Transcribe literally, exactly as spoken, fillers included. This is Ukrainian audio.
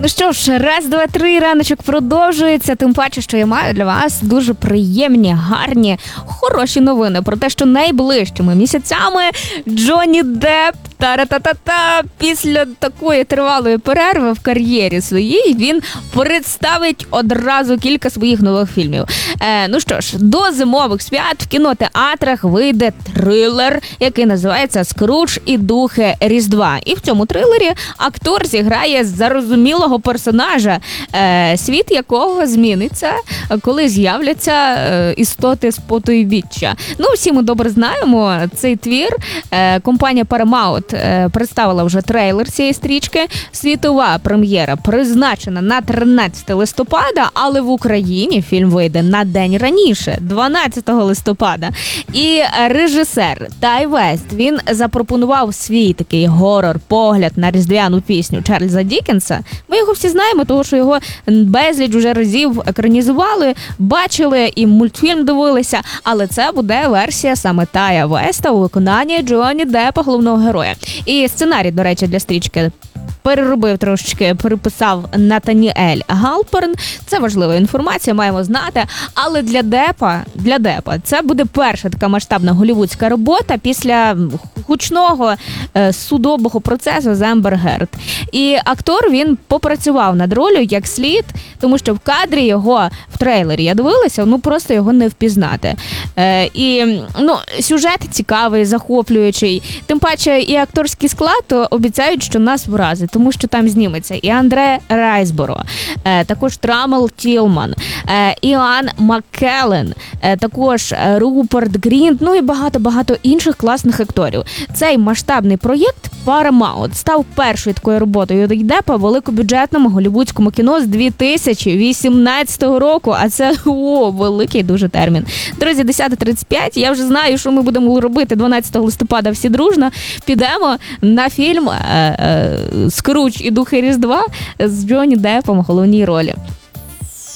Ну що ж, раз, два, три, раночок продовжується, тим паче, що я маю для вас дуже приємні, гарні, хороші новини про те, що найближчими місяцями Джонні Депп та-ра-та-та-та, після такої тривалої перерви в кар'єрі своїй він представить одразу кілька своїх нових фільмів. Е, ну що ж, до зимових свят в кінотеатрах вийде трилер, який називається «Скрудж і духи Різдва». І в цьому трилері актор зіграє зарозумілого персонажа, е, світ якого зміниться, коли з'являться е, істоти з потойбіччя. Ну, всі ми добре знаємо цей твір. Е, компанія Paramount представила вже трейлер цієї стрічки. Світова прем'єра призначена на тринадцяте листопада, але в Україні фільм вийде на день раніше, дванадцятого листопада. І режисер Тай Вест, він запропонував свій такий горор-погляд на різдвяну пісню Чарльза Дікенса. Ми його всі знаємо, тому що його безліч уже разів екранізували, бачили і мультфільм дивилися, але це буде версія саме Тая Веста у виконанні Джонні Деппа, головного героя. І сценарій, до речі, для стрічки переробив трошечки, переписав Натаніель Галперн. Це важлива інформація, маємо знати. Але для Деппа, для Деппа це буде перша така масштабна голлівудська робота після гучного е, судового процесу з Ембер Герд. І актор, він попрацював над ролью як слід, тому що в кадрі його, в трейлері я дивилася, ну просто його не впізнати. Е, і, ну, сюжет цікавий, захоплюючий. Тим паче і акторський склад обіцяють, що нас вразить, тому що там зніметься і Андре Райсборо, е, також Трамел Тілман, е, Іоанн Маккеллен, е, також Руперт Грінт, ну і багато-багато інших класних акторів. Цей масштабний проєкт Paramount став першою такою роботою Деппа в великобюджетному голлівудському кіно з дві тисячі вісімнадцятого року, а це о, великий дуже термін. Друзі, десята тридцять п'ять, я вже знаю, що ми будемо робити дванадцятого листопада всі дружно. Підемо на фільм е, е, «Скрудж і духи Різдва» з Джонні Деппом в головній ролі.